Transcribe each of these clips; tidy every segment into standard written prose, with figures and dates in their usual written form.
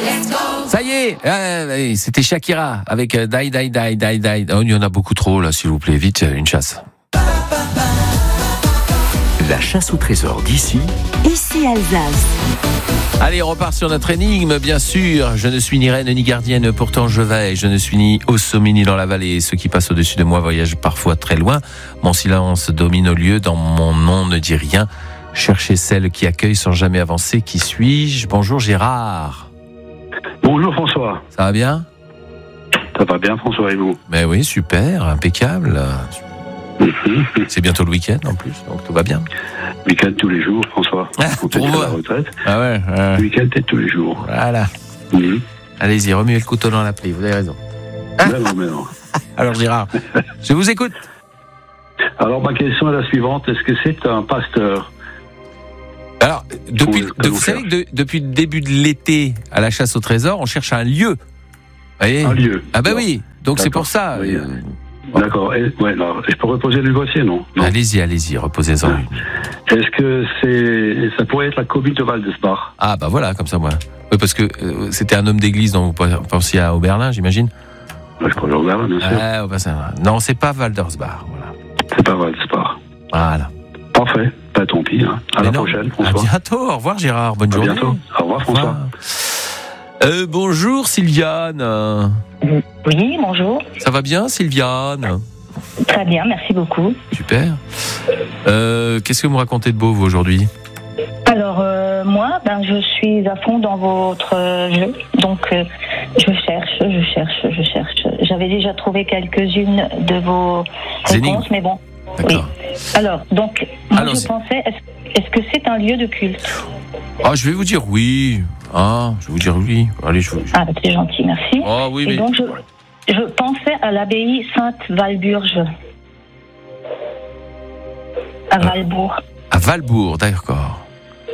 Ça y est, c'était Shakira avec Die Die Die Die Die. Oh, il y en a beaucoup trop là, s'il vous plaît, vite, une chasse. La chasse au trésor d'ici. Ici Alsace. Allez, on repart sur notre énigme, bien sûr. Je ne suis ni reine ni gardienne, pourtant je veille. Je ne suis ni au sommet ni dans la vallée. Ceux qui passent au-dessus de moi voyagent parfois très loin. Mon silence domine au lieu, dans mon nom ne dit rien. Cherchez celle qui accueille sans jamais avancer. Qui suis-je ? Bonjour Gérard. Bonjour François. Ça va bien ? Ça va bien François et vous ? Mais oui, super, impeccable. C'est bientôt le week-end en plus, donc tout va bien. Week-end tous les jours François. On peut dire la retraite. Ah ouais. Week-end c'est tous les jours. Voilà. Allez-y, remuez le couteau dans la plaie, vous avez raison. Mais non. Alors Gérard, je vous écoute. Alors ma question est la suivante, est-ce que c'est un pasteur ? Alors, vous savez que depuis le début de l'été à la chasse au trésor, on cherche un lieu. Voyez ? Un lieu. Ah bah oui, donc c'est pour ça. Oui. D'accord. Je peux reposer le dossier, non ? Allez-y, reposez-en une. Est-ce que ça pourrait être la commune de Waldesbach ? Ah bah voilà, comme ça moi. Oui, parce que c'était un homme d'église dont vous pensiez à Oberlin, j'imagine. Je crois à Oberlin, bien sûr. Non, c'est pas Waldersbach. Voilà. C'est pas Waldesbach. Voilà. Parfait. Pas tant pis. À la prochaine, François. À bientôt. Au revoir, Gérard. Bonne journée. À bientôt. Au revoir, François. Bonjour, Sylviane. Oui, bonjour. Ça va bien, Sylviane ? Très bien, merci beaucoup. Super. Qu'est-ce que vous me racontez de beau, vous, aujourd'hui ? Alors, moi, je suis à fond dans votre jeu. Donc, je cherche. J'avais déjà trouvé quelques-unes de vos réponses, mais bon. D'accord. Oui. Alors, donc, moi, je pensais, est-ce que c'est un lieu de culte ? Ah, je vais vous dire oui. Allez, c'est gentil, merci. Oh, oui, mais... donc, je pensais à l'abbaye Sainte-Walburge. À Valbourg. À Valbourg, d'accord.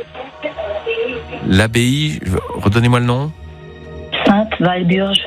L'abbaye, redonnez-moi le nom. Sainte-Walburge.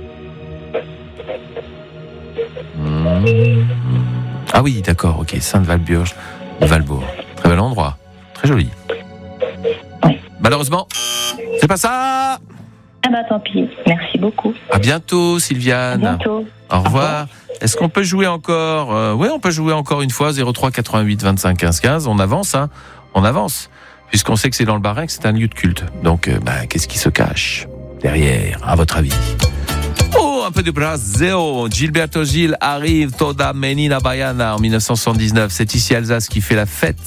Ah oui, d'accord, ok, Sainte-Walburge, Valbourg. Très bel endroit, très joli. Oui. Malheureusement, c'est pas ça. Tant pis, merci beaucoup. À bientôt, Sylviane. À bientôt. Au revoir. Est-ce qu'on peut jouer encore Oui, on peut jouer encore une fois, 03 88 25 15 15. On avance, on avance. Puisqu'on sait que c'est dans le Bas-Rhin, que c'est un lieu de culte. Donc, qu'est-ce qui se cache derrière, à votre avis ? Oh, un peu de Brasil. Gilberto Gil arrive, Toda Menina Baiana en 1979. C'est ici Alsace qui fait la fête.